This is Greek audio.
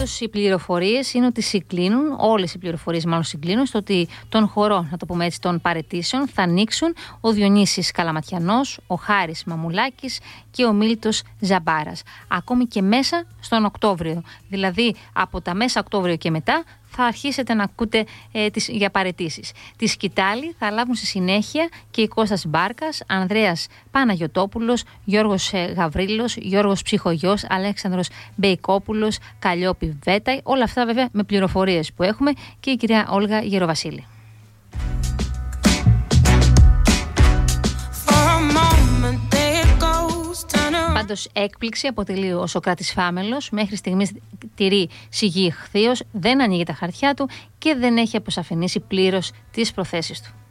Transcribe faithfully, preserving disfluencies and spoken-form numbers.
Πάντως οι πληροφορίες είναι ότι συγκλίνουν, όλες οι πληροφορίες μάλλον συγκλίνουν, στο ότι τον χορό, να το πούμε έτσι, των παραιτήσεων θα ανοίξουν ο Διονύσης Καλαματιανός, ο Χάρης Μαμουλάκης και ο Μίλτος Ζαμπάρας. Ακόμη και μέσα στον Οκτώβριο. Δηλαδή από τα μέσα Οκτώβριο και μετά θα αρχίσετε να ακούτε ε, τις, για παραιτήσεις. Τη σκητάλη θα λάβουν στη συνέχεια και η Κώστας Μπάρκας, Ανδρέας Παναγιωτόπουλος, Γιώργος ε, Γαβρίλος, Γιώργος Ψυχογιός, Αλέξανδρος Μπεϊκόπουλος, Καλλιόπη Βέταη. Όλα αυτά βέβαια με πληροφορίες που έχουμε, και η κυρία Όλγα Γεροβασίλη. Πάντως έκπληξη αποτελεί ο Σωκράτης Φάμελος. Μέχρι στιγμής τηρεί σιγή ηχθείως, δεν ανοίγει τα χαρτιά του και δεν έχει αποσαφηνίσει πλήρως τις προθέσεις του.